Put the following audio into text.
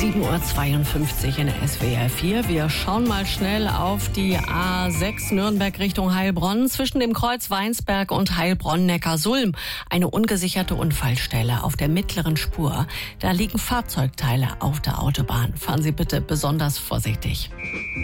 7:52 Uhr in der SWR 4. Wir schauen mal schnell auf die A6 Nürnberg Richtung Heilbronn. Zwischen dem Kreuz Weinsberg und Heilbronn-Neckarsulm eine ungesicherte Unfallstelle auf der mittleren Spur. Da liegen Fahrzeugteile auf der Autobahn. Fahren Sie bitte besonders vorsichtig.